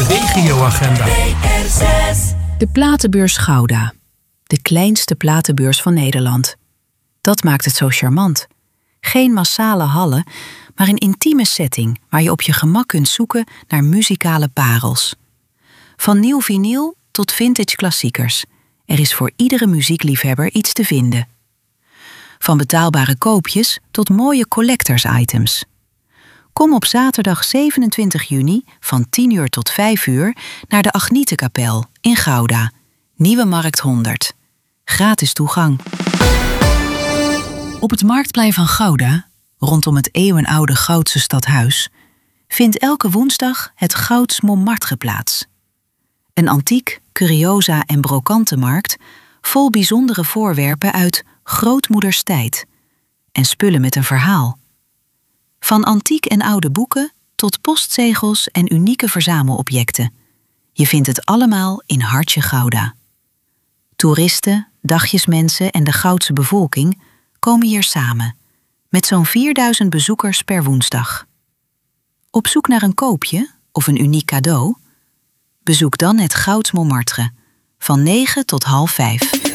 Regioagenda. De platenbeurs Gouda. De kleinste platenbeurs van Nederland. Dat maakt het zo charmant. Geen massale hallen, maar een intieme setting waar je op je gemak kunt zoeken naar muzikale parels. Van nieuw vinyl tot vintage klassiekers. Er is voor iedere muziekliefhebber iets te vinden. Van betaalbare koopjes tot mooie collectors items. Kom op zaterdag 27 juni van 10 uur tot 5 uur naar de Agnietenkapel in Gouda. Nieuwe Markt 100. Gratis toegang. Op het Marktplein van Gouda, rondom het eeuwenoude Goudse stadhuis, vindt elke woensdag het Gouds Montmartre plaats. Een antiek, curiosa en brokantenmarkt vol bijzondere voorwerpen uit grootmoeders tijd en spullen met een verhaal. Van antiek en oude boeken tot postzegels en unieke verzamelobjecten. Je vindt het allemaal in Hartje Gouda. Toeristen, dagjesmensen en de Goudse bevolking komen hier samen, met zo'n 4000 bezoekers per woensdag. Op zoek naar een koopje of een uniek cadeau? Bezoek dan het Gouds Montmartre, van 9 tot 16:30.